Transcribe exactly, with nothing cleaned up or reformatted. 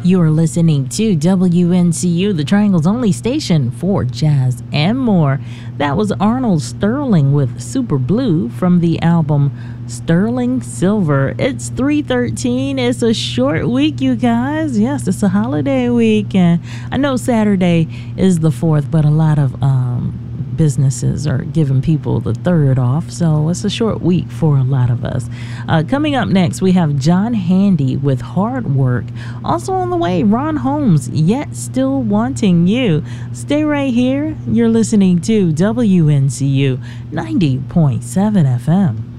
You're listening to W N C U, the Triangle's only station for jazz and more. That was Arnold Sterling with Super Blue from the album Sterling Silver. It's three thirteen. It's a short week, you guys. Yes, it's a holiday week. And I know Saturday is the fourth, but a lot of um, businesses are giving people the third off, so it's a short week for a lot of us. Uh, coming up next, we have John Handy with Hard Work. Also on the way, Ron Holmes, Yet Still Wanting You. Stay right here. You're listening to W N C U ninety point seven F M.